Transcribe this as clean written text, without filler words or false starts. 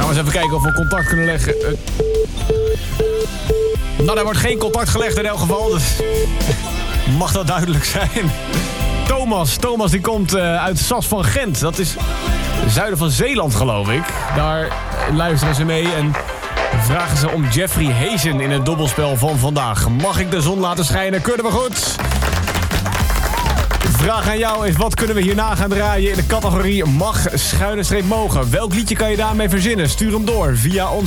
eens even kijken of we contact kunnen leggen. Nou, er wordt geen contact gelegd in elk geval. Dus mag dat duidelijk zijn. Thomas die komt uit Sas van Gent. Dat is het zuiden van Zeeland, geloof ik. Daar luisteren ze mee en vragen ze om Jeffrey Hazen in het dobbelspel van vandaag. Mag ik de zon laten schijnen? Kunnen we goed? De vraag aan jou is, wat kunnen we hierna gaan draaien in de categorie mag, _mogen? Welk liedje kan je daarmee verzinnen? Stuur hem door via ons